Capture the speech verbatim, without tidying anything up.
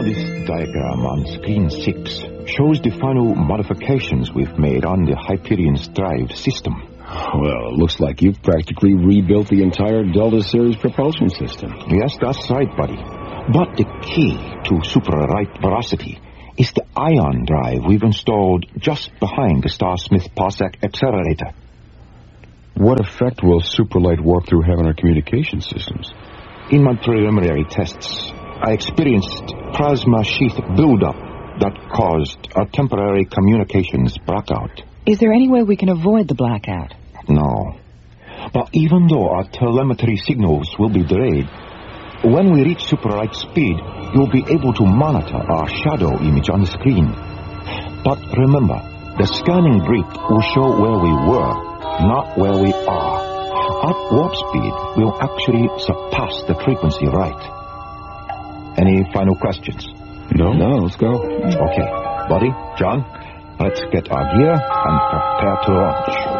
this diagram on screen six shows the final modifications we've made on the Hyperion's drive system. Well, it looks like you've practically rebuilt the entire Delta Series propulsion system. Yes, that's right, buddy. But the key to super-right veracity is the ion drive we've installed just behind the Starsmith Parsec accelerator. What effect will superlight warp-through have on our communication systems? In my preliminary tests, I experienced plasma sheath buildup that caused a temporary communications blackout. Is there any way we can avoid the blackout? No. But even though our telemetry signals will be delayed, when we reach super-right speed, you'll be able to monitor our shadow image on the screen. But remember, the scanning grid will show where we were, not where we are. At warp speed, we'll actually surpass the frequency right. Any final questions? No. No, let's go. Okay. Buddy, John, let's get our gear and prepare to launch.